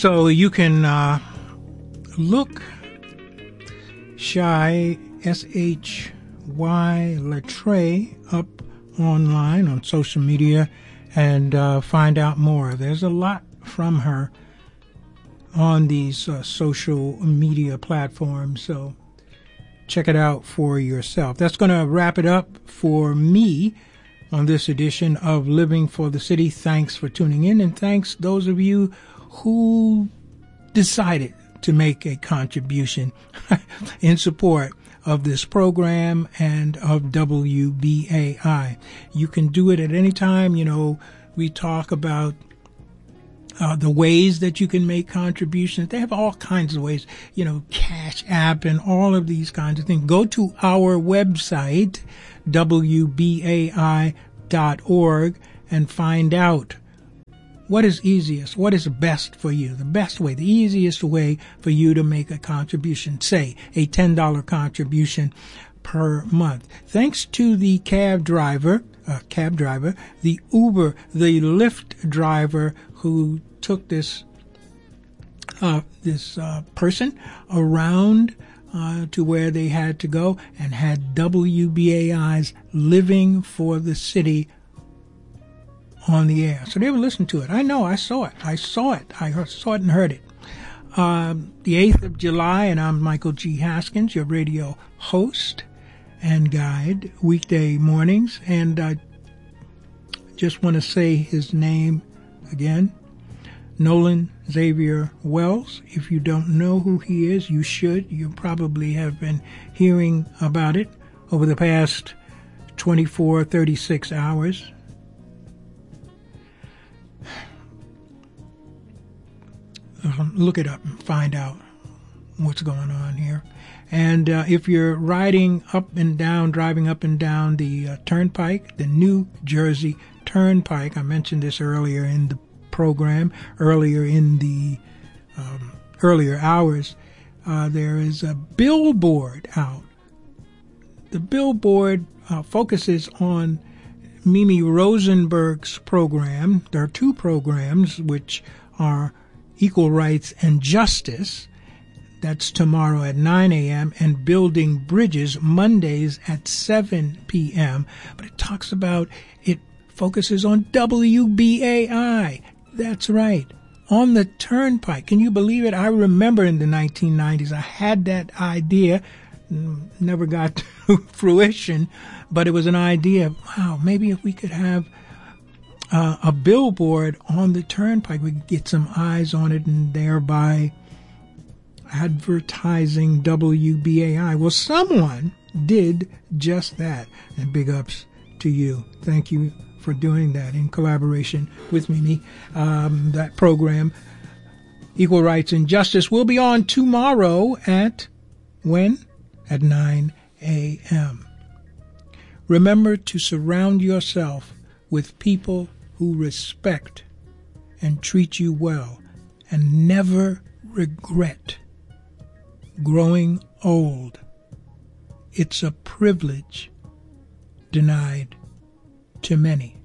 So you can look Shy, S-H-Y, Latreille up online on social media and find out more. There's a lot from her on these social media platforms, so check it out for yourself. That's going to wrap it up for me on this edition of Living for the City. Thanks for tuning in, and thanks those of you who decided to make a contribution in support of this program and of WBAI. You can do it at any time. You know, we talk about the ways that you can make contributions. They have all kinds of ways, you know, Cash App and all of these kinds of things. Go to our website, WBAI.org, and find out what is easiest, what is best for you, the best way, the easiest way for you to make a contribution, say a $10 contribution per month. Thanks to the cab driver, the Uber, the Lyft driver who took this person around to where they had to go and had WBAI's Living for the City on the air. So they would listen to it. I know, I saw it. I saw it and heard it. The 8th of July, and I'm Michael G. Haskins, your radio host and guide, weekday mornings. And I just want to say his name again, Nolan Xavier Wells. If you don't know who he is, you should. You probably have been hearing about it over the past 24, 36 hours. Look it up and find out what's going on here. And if you're riding up and down, driving up and down the Turnpike, the New Jersey Turnpike, I mentioned this earlier in the program, earlier in the earlier hours, there is a billboard out. The billboard focuses on Mimi Rosenberg's program. There are two programs which are Equal Rights and Justice. That's tomorrow at 9 a.m. and Building Bridges Mondays at 7 p.m. But it talks about, it focuses on WBAI. That's right. On the Turnpike. Can you believe it? I remember in the 1990s, I had that idea. Never got to fruition, but it was an idea. Wow, maybe if we could have a billboard on the Turnpike, we could get some eyes on it and thereby advertising WBAI. Well, someone did just that, and big ups to you. Thank you for doing that in collaboration with Mimi. That program, Equal Rights and Justice, will be on tomorrow at when? At 9 a.m. Remember to surround yourself with people who respect and treat you well and never regret growing old. It's a privilege denied to many.